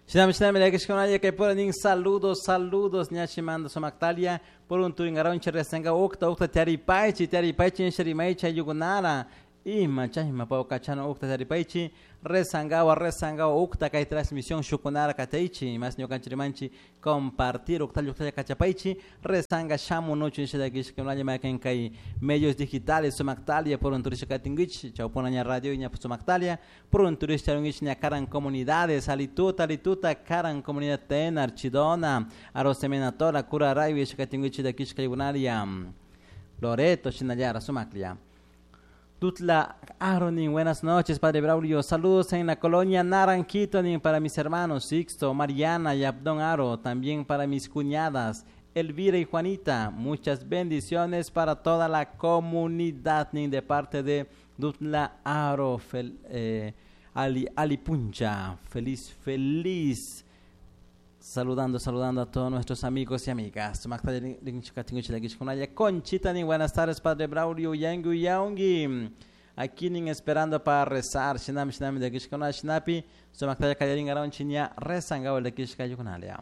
Shinam que por nin saludos nyashimando somaktalia por un turingaron cheresenga okta tiaripaichi nsherimaich yugunara ima chahima pau kachano okta tiaripaichi resangawa okta kai transmisión shukunara kataichi mas nyokanchirimanchi compartir okta kachapaichi resanga shamu nochu nshedagis kunanya maken kai medios digitales somaktalia por un turista katingich chauponanya radio nya somaktalia por un turista ungich nya karan comunidades alituta karan comunidad ten archidona arosemenatora cura rayo shakatingich da kishkayunaria Loreto shinayara somaklia Tutla Aronin, buenas noches, Padre Braulio. Saludos en la colonia Naranquito para mis hermanos Sixto, Mariana y Abdón Aro. También para mis cuñadas Elvira y Juanita. Muchas bendiciones para toda la comunidad de parte de Tutla Aro. Ali Puncha. Feliz. Saludando a todos nuestros amigos y amigas. Conchita, buenas tardes, Padre Braulio, Yangu Yaungi. Aquí esperando para rezar. Shinam de Kishkona Shinapi. Somakta Kayarin Aron Chinya, rezangao de Kishkayunalia.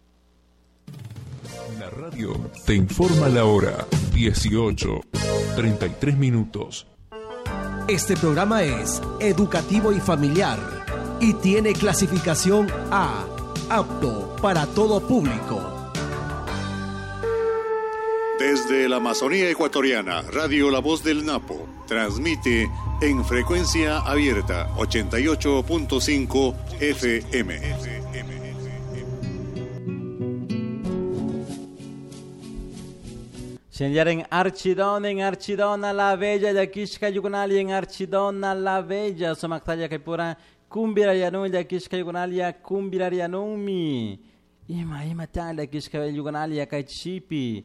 La radio te informa la hora 18:33. Este programa es educativo y familiar y tiene clasificación A. Apto para todo público. Desde la Amazonía ecuatoriana, Radio La Voz del Napo transmite en frecuencia abierta 88.5 FM. Señor en Archidona la Bella de Kishka Yugunali, en Archidona la Bella, Somaktaya Kaipura. Kumbirayanun da Kishkayunalia, Kumbirayanumi. Ima tan da Kishkayunalia, Kaichipi.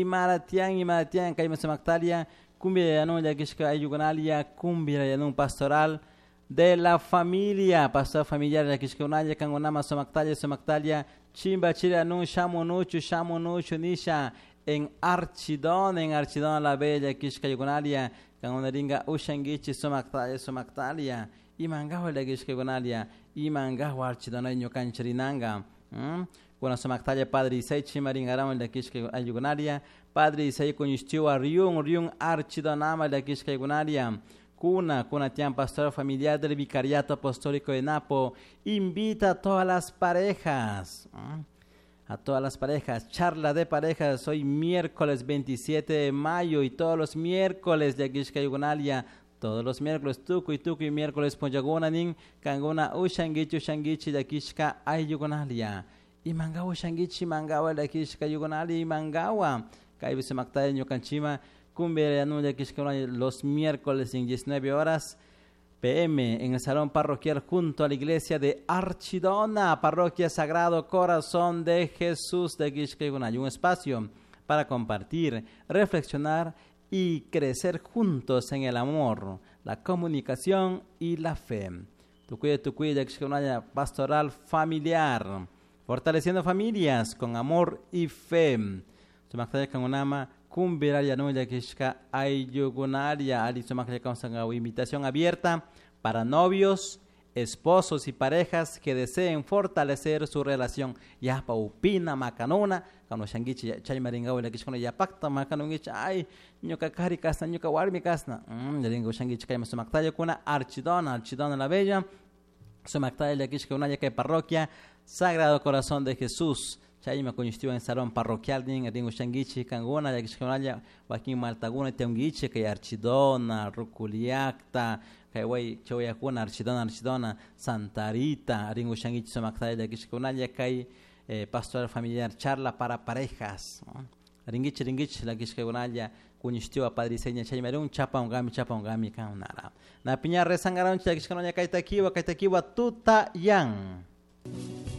Imaratian, Kaimasamaktalia, Kumbirayanun da Kishkayunalia, Kumbirayanun pastoral de la familia, pastor familiar da Kishkayunalia, Kangonama Somaktalia, Chimba Chirianun, Shamonuchu, Nisha, en Archidona la Bella, Kishkayunalia, Kangonaringa, Ushangichi, Somaktalia. Imangawa la Kishkayunalia, Imangawa Archidona Nyokanchirinanga. Kuna Somaktalia Padre Isai Chimaringaram la Kishkayunalia, Padre Isai Kunyishtiwa Ryung Archidonama la Kishkayunalia. Kuna tian pastor familiar del Vicariato Apostólico de Napo. Invita a todas las parejas. A todas las parejas, charla de parejas hoy miércoles 27 de mayo y todos los miércoles de Kishkayunalia. Todos los miércoles, tukuy, miércoles, Ponyagunanin, Kanguna, Ushangichi, de Kishka, Ayugunalia. Y Mangawa, Ushangichi, Mangawa, de Kishka, Yugunalia, y Mangawa. Kaibise Maktayo, Ñocanchima, Cumberianu, de Kishka, los miércoles en 19 horas PM, en el salón parroquial junto a la iglesia de Archidona, parroquia Sagrado Corazón de Jesús de Kishka, Yugunalia. Un espacio para compartir, reflexionar y crecer juntos en el amor, la comunicación y la fe. Tucuya, de pastoral familiar, fortaleciendo familias con amor y fe. Sumaktaja Kangunama, Kumbiraria Nuya Kishka Ayugunaria, Ali Sumaktaja Kansanga, invitación abierta para novios, esposos y parejas que deseen fortalecer su relación. Ya paupina macanona, cuando shangichi chay maringao la kishkono ya pacta macanongichi ay ñuka kari kasna ñuka warmi kasna. Delingo shangichi kay masumaktaya kuna Archidona la Bella. Sumaktaya la kishkona ya kay parroquia Sagrado Corazón de Jesús. Chay me constituye en salón parroquial ning delingo shangichi kanguna ya kishkona ya Joaquín Maltaguna teungichi kay Archidona Ruculiacta. Kay Choyakuna Archidona Santa Rita Ringo Shangichi Somaktaya de Kishkunaya Kay pastoral familiar charla para parejas. Ringichi la Kishkunaya Kunishtiwa Padre Seña Chaymerun Chapa ungami Kaunara. Na piña rezangaron Kishkunaya Kaitakiwa Tuta Yang.